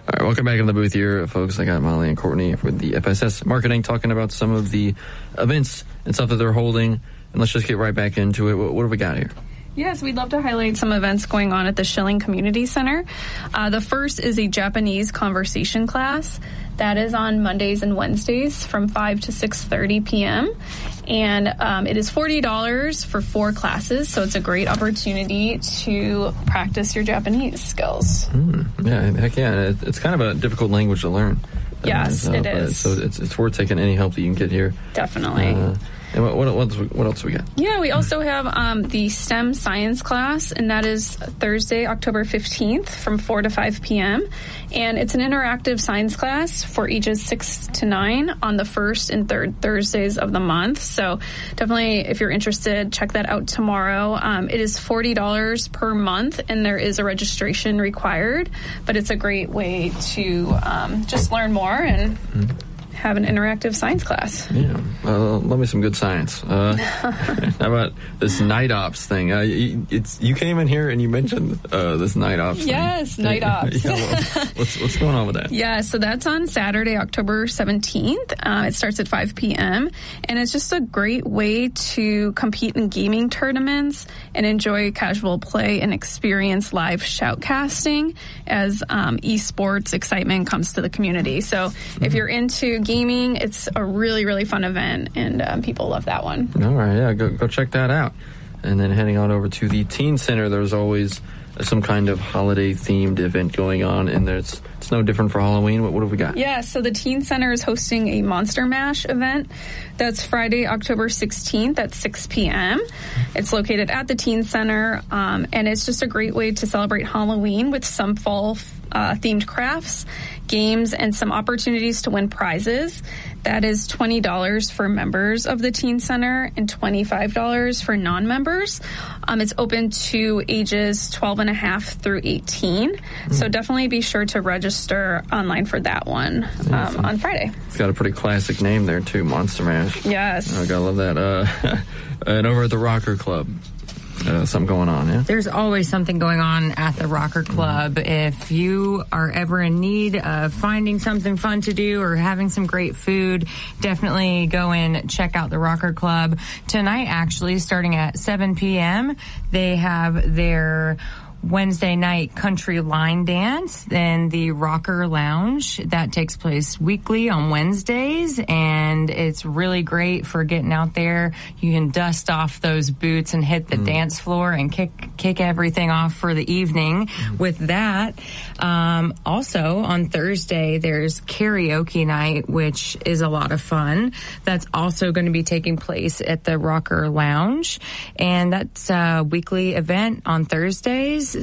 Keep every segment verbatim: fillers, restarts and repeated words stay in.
All right, welcome back in the booth here, folks. I got Molly and Courtney with the F S S Marketing talking about some of the events and stuff that they're holding. And let's just get right back into it. What, what have we got here? Yes, we'd love to highlight some events going on at the Schilling Community Center. Uh, the first is a Japanese conversation class. That is on Mondays and Wednesdays from five to six thirty p.m. And um, it is forty dollars for four classes, so it's a great opportunity to practice your Japanese skills. Mm, yeah, heck yeah. It, it's kind of a difficult language to learn. Yes, uh, it is. So it's, it's worth taking any help that you can get here. Definitely. Uh, And what, what, what, what else we got? Yeah, we also have um, the STEM science class, and that is Thursday, October fifteenth from four to five p.m. And it's an interactive science class for ages six to nine on the first and third Thursdays of the month. So definitely, if you're interested, check that out tomorrow. Um, it is forty dollars per month, and there is a registration required, but it's a great way to um, just learn more and mm-hmm. have an interactive science class. Yeah, uh, love me some good science. Uh, how about this night ops thing? Uh, you, it's you came in here and you mentioned uh, this night ops. Yes, thing. night ops. Yeah, well, what's what's going on with that? Yeah, so that's on Saturday, October seventeenth. Uh, it starts at five p.m. and it's just a great way to compete in gaming tournaments and enjoy casual play and experience live shoutcasting as um, esports excitement comes to the community. So mm-hmm. if you're into gaming, it's a really, really fun event, and um, people love that one. All right, yeah, go go check that out. And then heading on over to the Teen Center, there's always some kind of holiday-themed event going on, and there's it's no different for Halloween. What, what have we got? Yeah, so the Teen Center is hosting a Monster Mash event. That's Friday, October sixteenth at six p.m. It's located at the Teen Center, um, and it's just a great way to celebrate Halloween with some fall Uh, themed crafts, games, and some opportunities to win prizes. That is twenty dollars for members of the Teen Center and twenty-five dollars for non-members. Um, it's open to ages twelve and a half through eighteen. Mm. So definitely be sure to register online for that one um, on Friday. It's got a pretty classic name there, too, Monster Mash. Yes. I gotta love that. Uh, and over at the Rocker Club. Uh, something going on, yeah? There's always something going on at the Rocker Club. Mm-hmm. If you are ever in need of finding something fun to do or having some great food, definitely go and check out the Rocker Club. Tonight, actually, starting at seven p.m., they have their Wednesday night country line dance in the Rocker Lounge. That takes place weekly on Wednesdays, and it's really great for getting out there. You can dust off those boots and hit the mm. dance floor and kick kick everything off for the evening mm. with that. Um, also, on Thursday, there's karaoke night, which is a lot of fun. That's also going to be taking place at the Rocker Lounge, and that's a weekly event on Thursdays.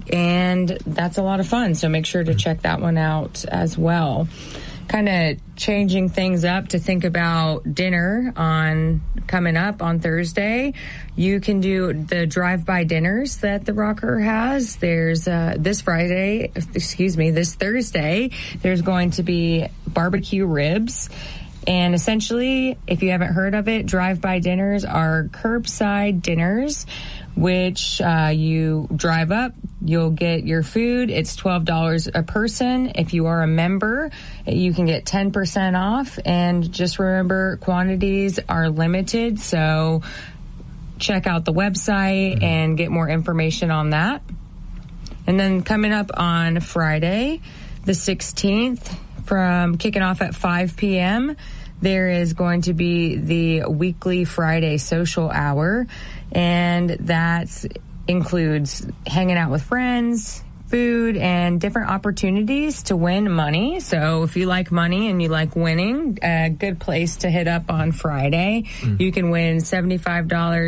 And that's a lot of fun, so make sure to check that one out as well. Kind of changing things up to think about dinner on coming up on Thursday. You can do the drive-by dinners that the Rocker has. There's uh, this Friday, excuse me, this Thursday, there's going to be barbecue ribs. And essentially, if you haven't heard of it, drive-by dinners are curbside dinners, which uh, you drive up, you'll get your food. It's twelve dollars a person. If you are a member, you can get ten percent off. And just remember, quantities are limited, so check out the website mm-hmm. and get more information on that. And then coming up on Friday, the sixteenth, from kicking off at five p.m., there is going to be the weekly Friday social hour, and that includes hanging out with friends, food, and different opportunities to win money. So if you like money and you like winning, a good place to hit up on Friday. Mm. You can win seventy-five dollars